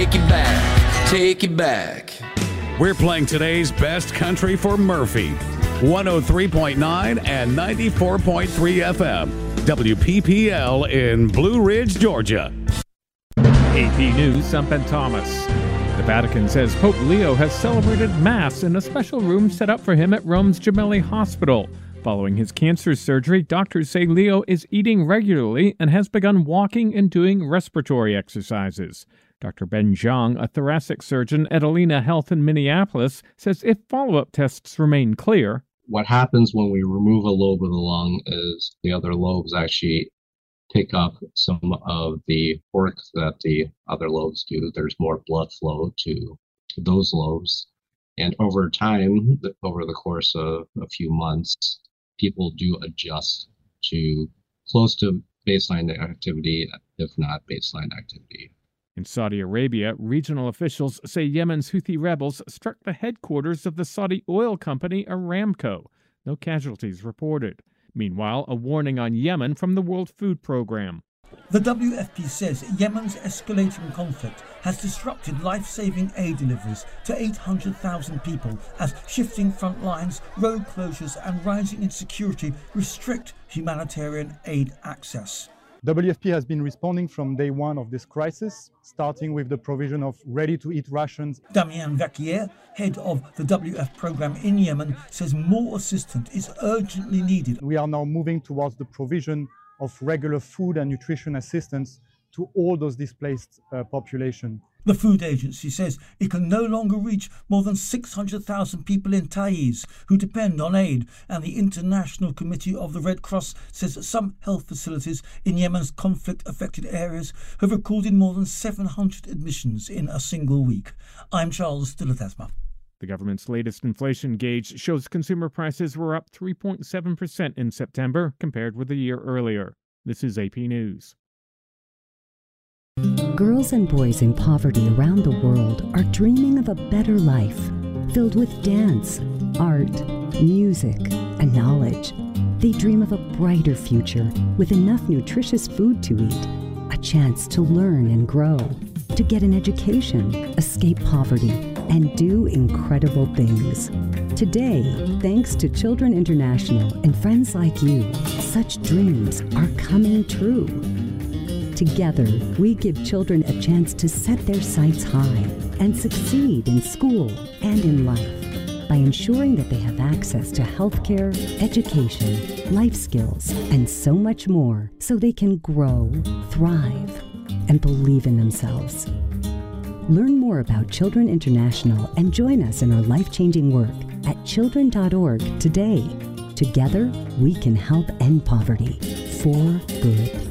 take it back, take it back. We're playing today's best country for Murphy. 103.9 and 94.3 FM. WPPL in Blue Ridge, Georgia. AP News, I'm Ben Thomas. The Vatican says Pope Leo has celebrated Mass in a special room set up for him at Rome's Gemelli Hospital. Following his cancer surgery, doctors say Leo is eating regularly and has begun walking and doing respiratory exercises. Dr. Ben Zhang, a thoracic surgeon at Alina Health in Minneapolis, says if follow-up tests remain clear, what happens when we remove a lobe of the lung is the other lobes actually take up some of the work that the other lobes do. There's more blood flow to those lobes. And over time, over the course of a few months, people do adjust to close to baseline activity, if not baseline activity. In Saudi Arabia, regional officials say Yemen's Houthi rebels struck the headquarters of the Saudi oil company Aramco. No casualties reported. Meanwhile, a warning on Yemen from the World Food Programme. The WFP says Yemen's escalating conflict has disrupted life-saving aid deliveries to 800,000 people as shifting front lines, road closures and rising insecurity restrict humanitarian aid access. WFP has been responding from day one of this crisis, starting with the provision of ready-to-eat rations. Damien Vaquier, head of the WFP program in Yemen, says more assistance is urgently needed. We are now moving towards the provision of regular food and nutrition assistance to all those displaced population. The food agency says it can no longer reach more than 600,000 people in Taiz who depend on aid, and the International Committee of the Red Cross says that some health facilities in Yemen's conflict-affected areas have recorded more than 700 admissions in a single week. I'm Charles Stillethasma. The government's latest inflation gauge shows consumer prices were up 3.7% in September compared with a year earlier. This is AP News. Girls and boys in poverty around the world are dreaming of a better life, filled with dance, art, music, and knowledge. They dream of a brighter future with enough nutritious food to eat, a chance to learn and grow, to get an education, escape poverty, and do incredible things. Today, thanks to Children International and friends like you, such dreams are coming true. Together, we give children a chance to set their sights high and succeed in school and in life by ensuring that they have access to healthcare, education, life skills, and so much more so they can grow, thrive, and believe in themselves. Learn more about Children International and join us in our life-changing work at children.org today. Together, we can help end poverty for good.